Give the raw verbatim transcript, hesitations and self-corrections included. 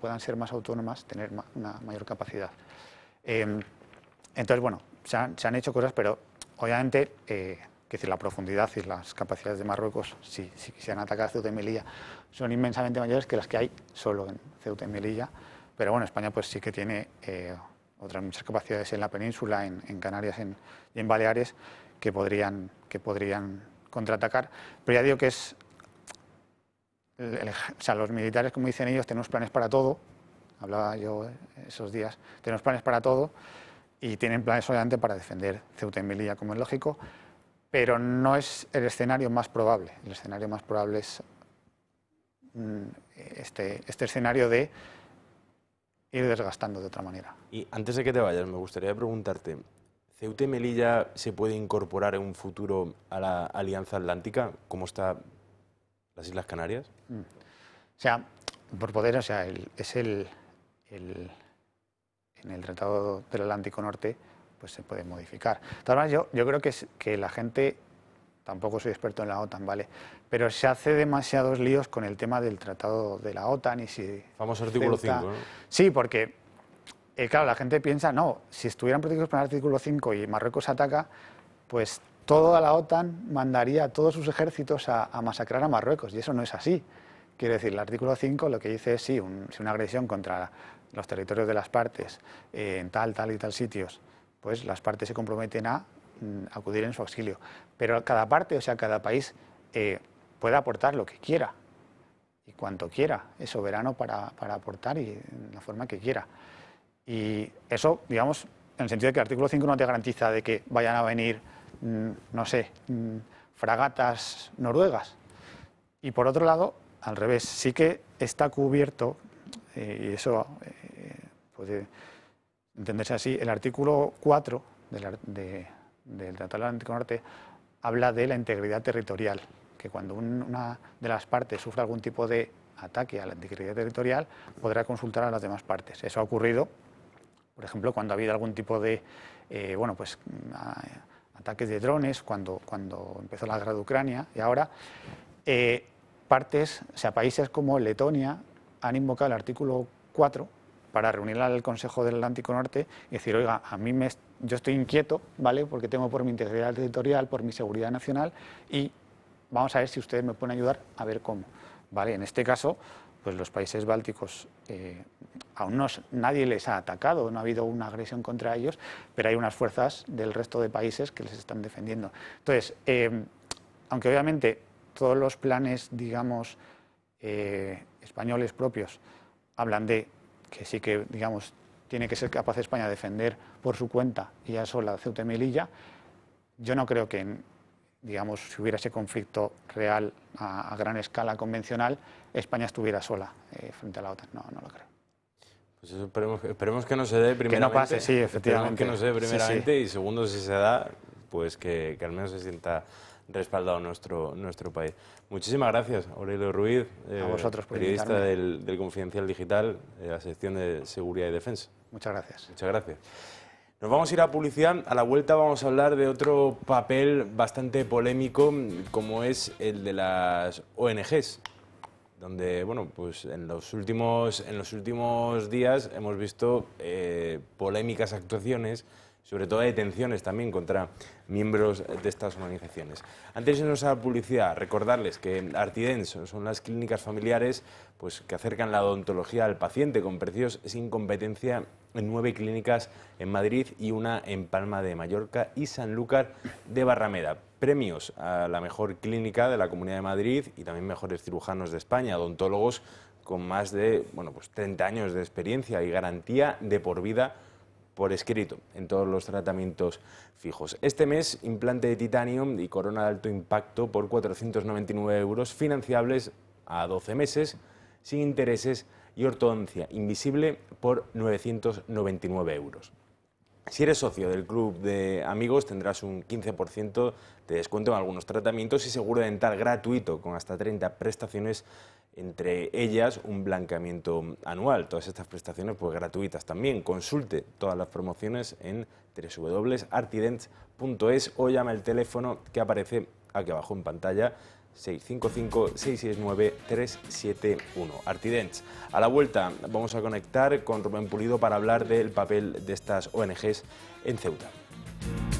puedan ser más autónomas, tener ma una mayor capacidad. Eh, entonces, bueno, se han, se han hecho cosas, pero obviamente, eh, que decir, la profundidad y las capacidades de Marruecos, si, si quisieran atacar Ceuta y Melilla, son inmensamente mayores que las que hay solo en Ceuta y Melilla. Pero bueno, España pues sí que tiene eh, otras muchas capacidades en la península, en, en Canarias en, y en Baleares, que podrían, que podrían contraatacar. Pero ya digo que es... El, el, o sea, los militares, como dicen ellos, tenemos planes para todo. Hablaba yo esos días, tenemos planes para todo y tienen planes obviamente para defender Ceuta y Melilla, como es lógico, pero no es el escenario más probable. El escenario más probable es este, este escenario de ir desgastando de otra manera. Y antes de que te vayas, me gustaría preguntarte, ¿Ceuta y Melilla se puede incorporar en un futuro a la Alianza Atlántica? ¿Cómo está las Islas Canarias? Mm. O sea, por poder, o sea, el, es el, el... en el Tratado del Atlántico Norte, pues se puede modificar. De todas maneras, yo, yo creo que, es, que la gente, tampoco soy experto en la OTAN, ¿vale? Pero se hace demasiados líos con el tema del Tratado de la OTAN y si... Famoso artículo Ceuta, cinco, ¿no? Sí, porque, eh, claro, la gente piensa, no, si estuvieran protegidos por el artículo cinco y Marruecos ataca, pues toda la OTAN mandaría a todos sus ejércitos a, a masacrar a Marruecos, y eso no es así. Quiero decir, el artículo cinco lo que dice es, sí, un, si una agresión contra los territorios de las partes, eh, en tal, tal y tal sitios, pues las partes se comprometen a mm, acudir en su auxilio. Pero cada parte, o sea, cada país eh, puede aportar lo que quiera y cuanto quiera, es soberano para, para aportar y en la forma que quiera. Y eso, digamos, en el sentido de que el artículo cinco no te garantiza de que vayan a venir, mm, no sé, mm, fragatas noruegas. Y por otro lado, al revés, sí que está cubierto, eh, y eso eh, puede entenderse así, el artículo cuatro del, de, del Tratado del Atlántico Norte habla de la integridad territorial, que cuando un, una de las partes sufre algún tipo de ataque a la integridad territorial, podrá consultar a las demás partes. Eso ha ocurrido, por ejemplo, cuando ha habido algún tipo de, eh, bueno, pues, a, ataques de drones, cuando, cuando empezó la guerra de Ucrania, y ahora... Eh, partes, o sea, países como Letonia han invocado el artículo cuatro para reunir al Consejo del Atlántico Norte y decir, oiga, a mí me, yo estoy inquieto, ¿vale?, porque tengo por mi integridad territorial, por mi seguridad nacional, y vamos a ver si ustedes me pueden ayudar a ver cómo, ¿vale? En este caso, pues los países bálticos, eh, aún no, nadie les ha atacado, no ha habido una agresión contra ellos, pero hay unas fuerzas del resto de países que les están defendiendo. Entonces, eh, aunque obviamente todos los planes, digamos, eh, españoles propios hablan de que sí que, digamos, tiene que ser capaz España de defender por su cuenta y ya sola Ceuta y Melilla. Yo no creo que, digamos, si hubiera ese conflicto real a, a gran escala convencional, España estuviera sola eh, frente a la OTAN. No, no lo creo. Pues eso esperemos, esperemos que no se dé primeramente. Que no pase, sí, efectivamente. Que no se dé primeramente, sí, sí. Y segundo, si se da, pues que, que al menos se sienta respaldado nuestro, nuestro país. Muchísimas gracias, Aurelio Ruiz, eh, a vosotros por periodista del, del Confidencial Digital, de la sección de Seguridad y Defensa. Muchas gracias. Muchas gracias. Nos vamos a ir a publicidad. A la vuelta vamos a hablar de otro papel bastante polémico, como es el de las O N Ges, donde, bueno, pues en los últimos, en los últimos días hemos visto eh, polémicas actuaciones, sobre todo detenciones también contra miembros de estas organizaciones. Antes de irnos a la publicidad, recordarles que Artidens son las clínicas familiares pues, que acercan la odontología al paciente con precios sin competencia en nueve clínicas en Madrid y una en Palma de Mallorca y Sanlúcar de Barrameda. Premios a la mejor clínica de la Comunidad de Madrid y también mejores cirujanos de España, odontólogos con más de bueno, pues treinta años de experiencia y garantía de por vida por escrito en todos los tratamientos fijos. Este mes, implante de titanio y corona de alto impacto por cuatrocientos noventa y nueve euros, financiables a doce meses, sin intereses, y ortodoncia invisible por novecientos noventa y nueve euros. Si eres socio del Club de Amigos, tendrás un quince por ciento de descuento en algunos tratamientos y seguro dental gratuito con hasta treinta prestaciones, entre ellas un blanqueamiento anual. Todas estas prestaciones pues gratuitas también. Consulte todas las promociones en doble u doble u doble u punto artidents punto es o llama el teléfono que aparece aquí abajo en pantalla seis cinco cinco, seis seis nueve, tres siete uno. Artidents. A la vuelta vamos a conectar con Rubén Pulido para hablar del papel de estas O N Ges en Ceuta.